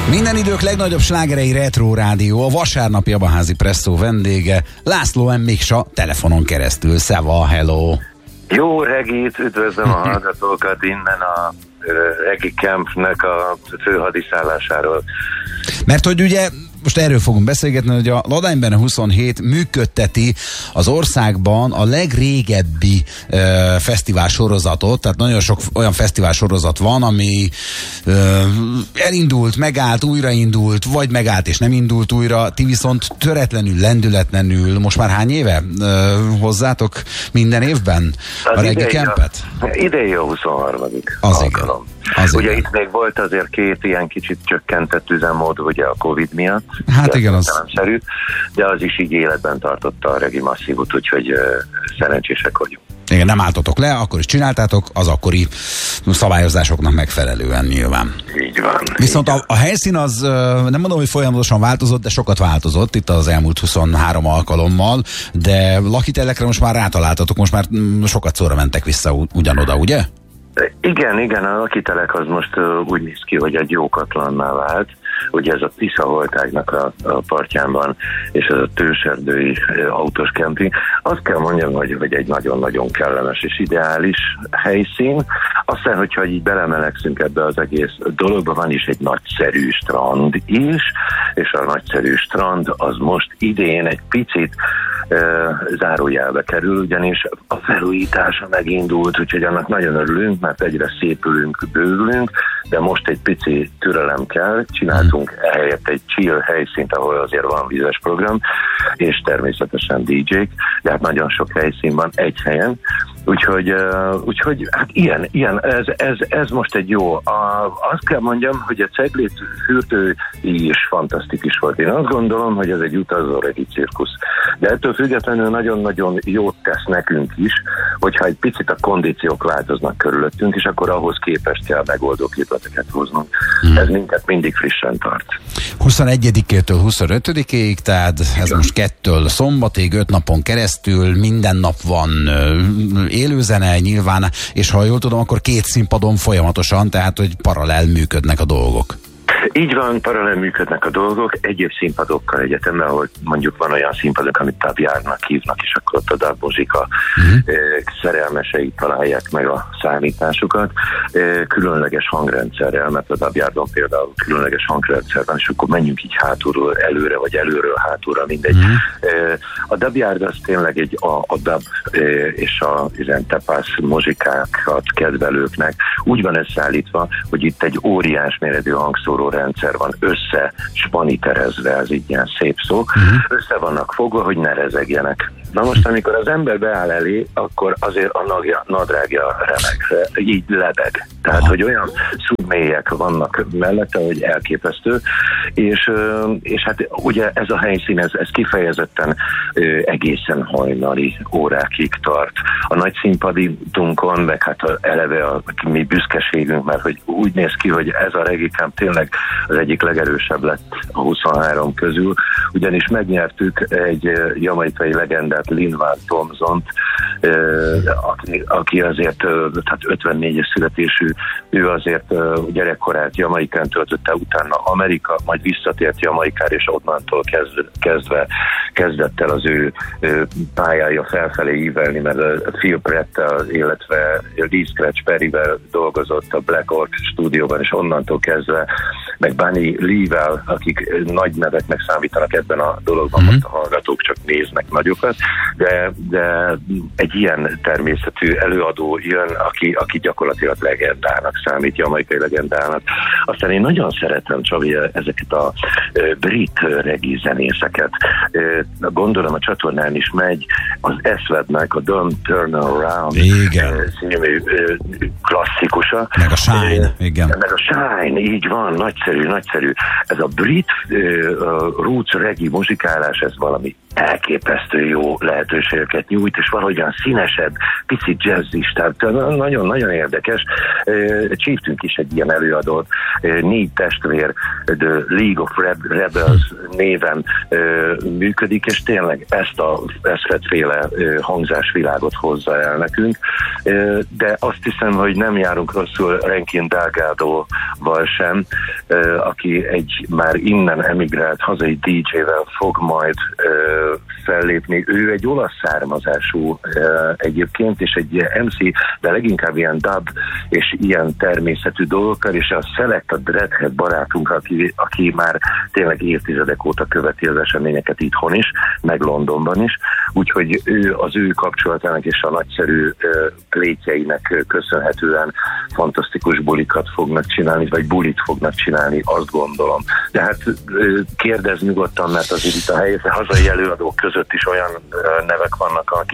Minden idők legnagyobb slágerei Retro Rádió, a vasárnapi Abaházi Presszó vendége László M. Miksa telefonon keresztül. Szeva, hello! Jó regít, üdvözlöm a hallgatókat innen a Regi Campnek a főhadiszállásáról. Mert hogy ugye most erről fogunk beszélgetni, hogy a Ladánybene 27 működteti az országban a legrégebbi fesztivál sorozatot, tehát nagyon sok olyan fesztivál sorozat van, ami elindult, megállt, újraindult, vagy megállt és nem indult újra, ti viszont töretlenül, lendületlenül, most már hány éve hozzátok minden évben a Regi Campet? Idei a 23. Az alkalom. Ugye itt még volt azért két ilyen kicsit csökkentett üzemmód, ugye a Covid miatt. Hát igen, az... De az is így életben tartotta a Regi Masszívot, úgyhogy szerencsések vagyunk. Igen, nem álltatok le, akkor is csináltátok, az akkori szabályozásoknak megfelelően nyilván. Így van. Viszont a helyszín az, nem mondom, hogy folyamatosan változott, de sokat változott itt az elmúlt 23 alkalommal, de lakitelekre most már rátaláltatok, most már sokat szóra mentek vissza ugyanoda, ugye? Igen, a lakitelek az most úgy néz ki, hogy egy jókatlanná vált. Ugye ez a Tiszaholtágnak a partján van, és ez a Tőserdői autós kemping. Azt kell mondjam, hogy egy nagyon-nagyon kellemes és ideális helyszín. Aztán, hogyha így belemelegszünk ebbe az egész dologba, van is egy nagyszerű strand is, és a nagyszerű strand az most idén egy picit zárójelbe kerül, ugyanis a felújítása megindult, úgyhogy annak nagyon örülünk, mert egyre szépülünk, bővülünk, de most egy pici türelem kell, csináltunk ehelyett egy chill helyszínt, ahol azért van vízes program, és természetesen DJ-k, de hát nagyon sok helyszín van egy helyen, úgyhogy hát ilyen ez most egy jó. Azt kell mondjam, hogy a Ceglét fürdő is fantasztikus volt. Én azt gondolom, hogy ez egy utazó regi cirkusz. De ettől függetlenül nagyon-nagyon jót tesz nekünk is, hogyha egy picit a kondíciók változnak körülöttünk, és akkor ahhoz képest kell megoldó képleteket hoznunk. Ez minket mindig frissen tart. 21-től 25-ig, tehát ez most 2-től szombatig, 5 napon keresztül, minden nap van élőzene nyilván, és ha jól tudom, akkor 2 színpadon folyamatosan, tehát hogy paralel működnek a dolgok. Így van, paralel működnek a dolgok, egyéb színpadokkal egyetemben, ahol mondjuk van olyan színpadok, amit dubjárnak hívnak, és akkor ott a dub muzsika szerelmesei találják meg a számításukat, különleges hangrendszerrel, mert a dubjárdon például különleges hangrendszer van, és akkor menjünk így hátulról előre, vagy előről hátulra, mindegy. A dubjárd az tényleg a dub és a tepász muzsikákat kedvelőknek úgy van összeállítva, hogy itt egy óriás méretű hangszóró rendszer van összespaniterezve, ez így ilyen szép szó, össze vannak fogva, hogy ne rezegjenek. Na most, amikor az ember beáll elé, akkor azért a nadrágja remeg, így lebeg. Tehát, hogy olyan szubmélyek vannak mellette, hogy elképesztő, és hát ugye ez a helyszín, ez kifejezetten egészen hajnali órákig tart. A nagy színpaditunkon, meg hát eleve a mi büszkeségünk, mert hogy úgy néz ki, hogy ez a Regi Camp tényleg az egyik legerősebb lett a 23 közül, ugyanis megnyertük egy jamaikai legendát, Linval Thompsont, aki azért, tehát 54-es születésű, ő azért gyerekkorát Jamaikán töltötte, utána Amerika, majd visszatért Jamaikára, és onnantól kezdve kezdett el az ő pályája felfelé ívelni, mert Phil Prettel, illetve Lee Scratch Perryvel dolgozott a Black Orc stúdióban, és onnantól kezdve, meg Bunny Lee-vel, akik nagy neveknek számítanak ebben a dologban, most a hallgatók csak néznek nagyokat, de egy ilyen természetű előadó jön, aki gyakorlatilag legendának számít, jamaikai legendának. Aztán én nagyon szeretem, Csavi, ezeket a brit regi zenészeket. Gondolom a csatornán is megy az Esvednek a Don't Turn Around című klasszikusa. Meg a Shine, igen. Meg a Shine, így van, nagyszerű. Ez a brit roots regi muzsikálás, ez valami elképesztő jó lehetőségeket nyújt, és valahogyan színesebb, picit jazzis, tehát nagyon-nagyon érdekes. Csíptünk is egy ilyen előadót, 4 testvér, The League of Rebels néven működik, és tényleg ezt a féle hangzásvilágot hozza el nekünk, de azt hiszem, hogy nem járunk rosszul Rankin Delgado-val sem, aki egy már innen emigrált hazai DJ-vel fog majd fellépni. Ő egy olasz származású egyébként, és egy MC, de leginkább ilyen dub és ilyen természetű dolgokkal, és a Select, a Dreadhead barátunk, aki már tényleg évtizedek óta követi az eseményeket itthon is, meg Londonban is, úgyhogy az ő kapcsolatának és a nagyszerű plétjeinek köszönhetően fantasztikus bulikat fognak csinálni, vagy bulit fognak csinálni, azt gondolom. De hát kérdezz nyugodtan, mert azért itt a hazai előadók között is olyan nevek vannak,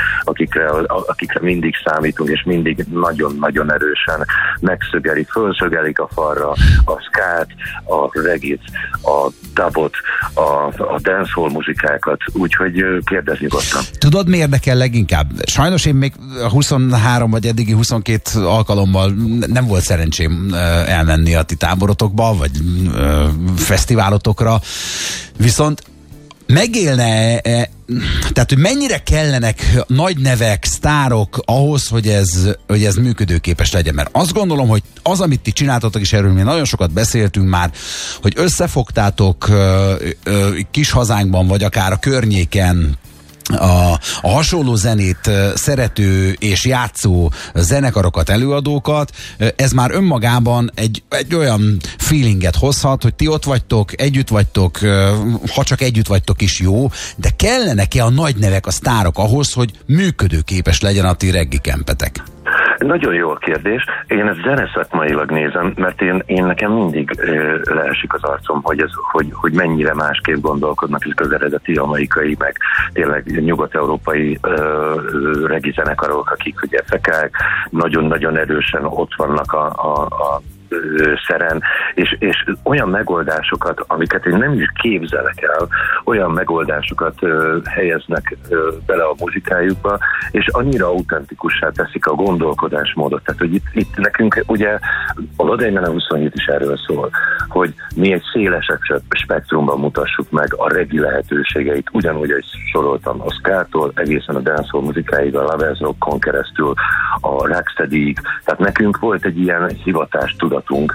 akikre mindig számítunk, és mindig nagyon-nagyon erősen fölszögelik a falra a skát, a regit, a dubot, a dancehall muzikákat, úgyhogy kérdezz nyugodtan. Tudod, mi érdekel leginkább? Sajnos én még 23 vagy eddigi 22 alkalommal nem volt szerencsém elmenni a ti táborotokba, vagy fesztiválotokra, viszont megélne, tehát hogy mennyire kellenek nagy nevek, sztárok ahhoz, hogy ez működőképes legyen, mert azt gondolom, hogy az, amit ti csináltatok, és erről mi nagyon sokat beszéltünk már, hogy összefogtátok kis hazánkban, vagy akár a környéken a hasonló zenét szerető és játszó zenekarokat, előadókat, ez már önmagában egy olyan feelinget hozhat, hogy ti ott vagytok, együtt vagytok, ha csak együtt vagytok is jó, de kellenek-e a nagy nevek, a sztárok ahhoz, hogy működőképes legyen a ti reggi kempetek? Nagyon jó a kérdés. Én ezt zeneszakmailag nézem, mert én nekem mindig leesik az arcom, hogy mennyire másképp gondolkodnak ezek az eredeti amerikai, meg tényleg nyugat-európai regi zenekarok, akik ugye fekák, nagyon-nagyon erősen ott vannak a szeren, és olyan megoldásokat, amiket én nem is képzelek el, olyan megoldásokat helyeznek bele a muzikájukba, és annyira autentikussá teszik a gondolkodásmódot. Tehát, hogy itt nekünk ugye a Lodeimen a 27 is erről szól, hogy mi egy szélesebb spektrumban mutassuk meg a regi lehetőségeit, ugyanúgy, ahogy soroltam, a skától egészen a dancehall muzikáig, a Lovers Rockon keresztül, a Rocksteadyig, tehát nekünk volt egy ilyen hivatástudat.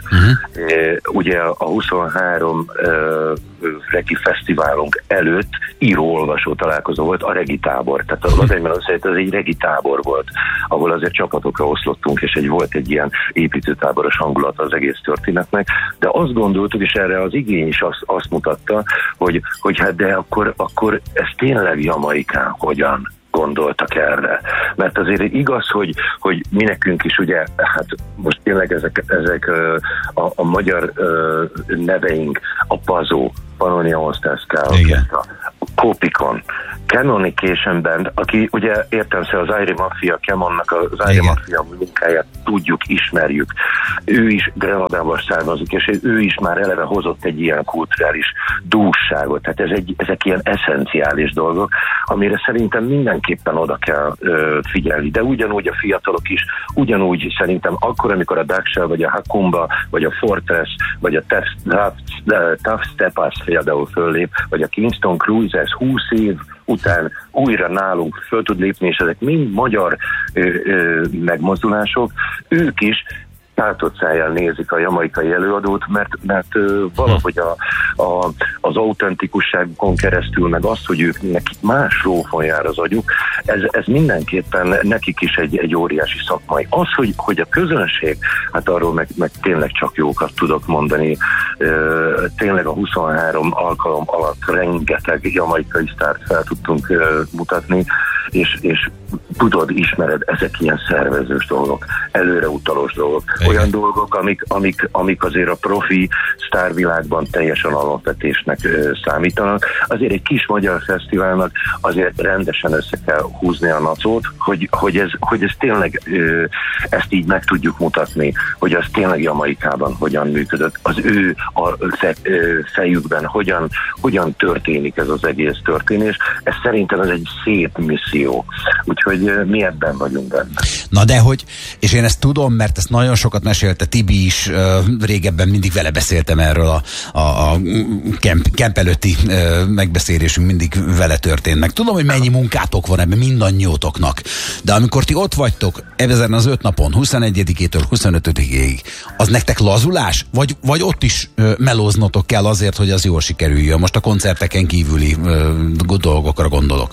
Ugye a 23 regi fesztiválunk előtt író-olvasó találkozó volt, a regi tábor. Tehát a Lodeimen ez egy regi tábor volt, ahol azért csapatokra oszlottunk, és volt egy ilyen építőtáboros hangulata az egész történetnek, de azt gondoltuk, és erre az igény is azt mutatta, hogy hát de akkor ez tényleg Jamaikán hogyan gondoltak erre. Mert azért igaz, hogy mi nekünk is ugye, hát most tényleg ezek a magyar neveink, a Pazó, Pannonia All Stars Orchestra, Kopikon, Canonication Band, aki ugye értelemszerűen az Airi Mafia, Kemonnak az Airi Mafia munkáját tudjuk, ismerjük. Ő is Grenadában származik, és ő is már eleve hozott egy ilyen kulturális dússágot. Tehát ezek ilyen eszenciális dolgok, amire szerintem mindenképpen oda kell figyelni. De ugyanúgy a fiatalok is, ugyanúgy szerintem akkor, amikor a Daxel, vagy a Hakumba, vagy a Fortress, vagy a Tough Stepas például föllép, vagy a Kingston Cruisers 20 év után újra nálunk föl tud lépni, és ezek mind magyar megmozdulások, ők is tátott szájjal nézik a jamaikai előadót, mert valahogy az autentikusságon keresztül, meg azt, hogy ők nekik más rófon jár az agyuk, ez mindenképpen nekik is egy óriási szakmai. Az, hogy a közönség, hát arról meg tényleg csak jókat tudok mondani. Tényleg a 23 alkalom alatt rengeteg jamaikai sztárt fel tudtunk mutatni, és tudod, ismered, ezek ilyen szervezős dolgok, előreutalós dolgok, igen. Olyan dolgok, amik azért a profi sztárvilágban teljesen alapvetésnek számítanak. Azért egy kis magyar fesztiválnak azért rendesen össze kell húzni a nacót, hogy ez tényleg ezt így meg tudjuk mutatni, hogy az tényleg Jamaikában hogyan működött, az ő fejükben hogyan történik ez az egész történés. Ez szerintem ez egy szép misszió. Úgyhogy mi ebben vagyunk benne. Na de hogy, és én ezt tudom, mert ezt nagyon sokat mesélte Tibi is, régebben mindig vele beszéltem erről a kemp előtti megbeszélésünk mindig vele történt meg. Tudom, hogy mennyi munkátok van ebben mindannyiótoknak, de amikor ti ott vagytok ezen az 5 napon, 21-től 25-ig, az nektek lazulás? Vagy ott is melóznotok kell azért, hogy az jól sikerüljön? Most a koncerteken kívüli dolgokra gondolok.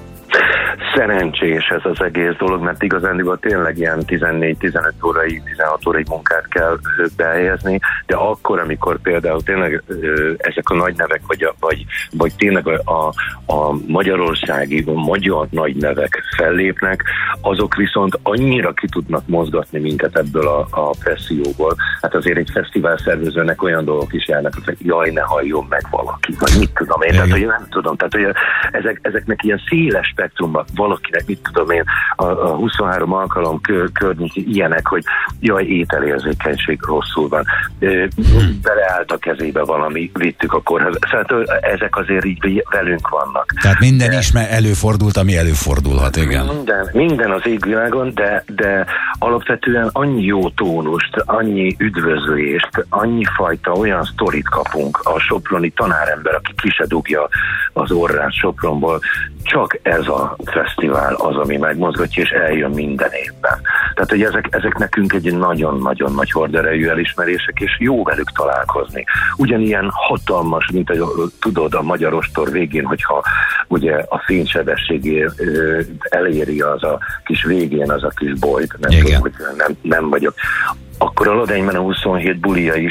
Szerencsés ez az egész dolog, mert igazándiból tényleg ilyen 14-15 órai, 16 órai munkát kell behelyezni, de akkor, amikor például tényleg ezek a nagy nevek, vagy tényleg a magyarországi, magyar nagy nevek fellépnek, azok viszont annyira ki tudnak mozgatni minket ebből a presszióból. Hát azért egy fesztivál szervezőnek olyan dolgok is járnak, hogy jaj, ne halljon meg valaki, vagy mit tudom én, tehát hogy nem tudom, tehát hogy ezeknek ilyen széles spektrumban valakinek, mit tudom én, a 23 alkalom környéki ilyenek, hogy jaj, ételérzékenység rosszul van. Beleállt a kezébe valami, vittük a kórház. Szóval ezek azért így velünk vannak. Tehát minden is előfordult, ami előfordulhat, igen. Minden az égvilágon, de alapvetően annyi jó tónust, annyi üdvözlést, annyi fajta olyan sztorit kapunk a soproni tanárember, aki ki se dugja az orrát Sopronból. Csak ez a fesztivál az, ami megmozgatja, és eljön minden évben. Tehát, hogy ezek nekünk egy nagyon-nagyon nagy horderejű elismerések, és jó velük találkozni. Ugyanilyen hatalmas, mint tudod, a magyar ostor végén, hogyha ugye a fénysebességé eléri az a kis végén az a kis bolyt, nem tudom, hogy nem vagyok. Akkor a Ladánymen 27 bulia is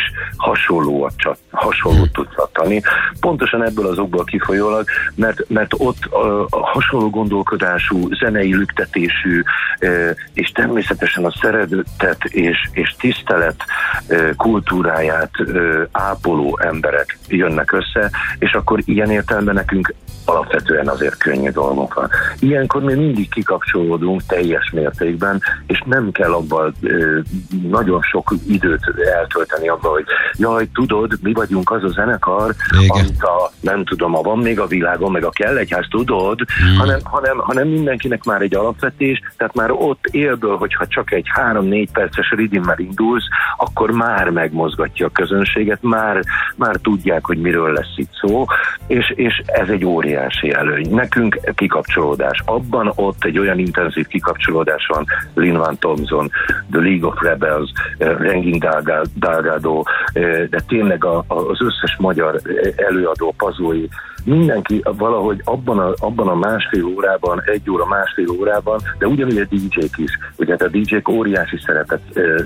hasonlót tud csatani. Pontosan ebből az okból kifolyólag, mert ott a hasonló gondolkodású, zenei lüktetésű, és természetesen a szeretet és tisztelet kultúráját ápoló emberek jönnek össze, és akkor ilyen értelemben nekünk alapvetően azért könnyű dolgunk van. Ilyenkor mi mindig kikapcsolódunk teljes mértékben, és nem kell abban nagyon sok időt eltölteni abban, hogy jaj, tudod, mi vagyunk az a zenekar, amit nem tudom, van még a világon, meg a kell egyház, tudod, hanem mindenkinek már egy alapvetés, tehát már ott élből, hogyha csak egy 3-4 perces ridimmel indulsz, akkor már megmozgatja a közönséget, már tudják, hogy miről lesz itt szó, és ez egy óriási előny. Nekünk kikapcsolódás. Abban ott egy olyan intenzív kikapcsolódás van, Lin Van Thompson, The League of Rebels, Rengin Delgado, de tényleg az összes magyar előadó, Pazói, mindenki valahogy abban a másfél órában, 1 óra, másfél órában, de ugyanúgy a DJ-k is. Ugye a DJ-k óriási szerepet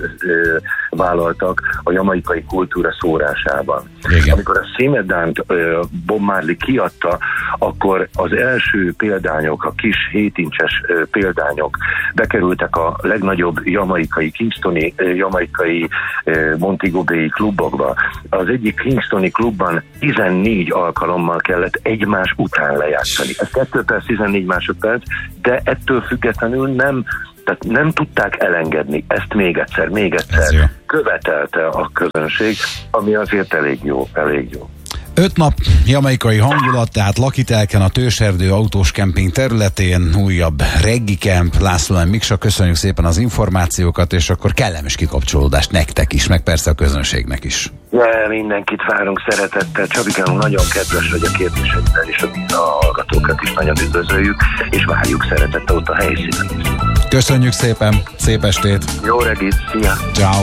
vállaltak a jamaikai kultúra szórásában. Igen. Amikor a Szémedánt Bob Marley kiadta, akkor az első példányok, a kis 7 incses példányok bekerültek a legnagyobb jamaikai, kingstoni jamaikai Montego Bay klubokba. Az egyik kingstoni klubban 14 alkalommal kellett egymás után lejátszani. Ez 2 perc, 14 másodperc, de ettől függetlenül nem tudták elengedni. Ezt még egyszer követelte a közönség, ami azért elég jó. 5 nap jamaikai hangulat, tehát lakitelken a Tőserdő autós kemping területén, újabb reggi kemp. László M. Miksa, köszönjük szépen az információkat, és akkor kellemes kikapcsolódást nektek is, meg persze a közönségnek is. Mindenkit várunk szeretettel. Csabikán, nagyon kedves vagy a kérdéseivel, és a hallgatókat is nagyon üdvözöljük, és várjuk szeretettel ott a helyszínen. Köszönjük szépen, szép estét! Jó reggelt, szia! Ciao.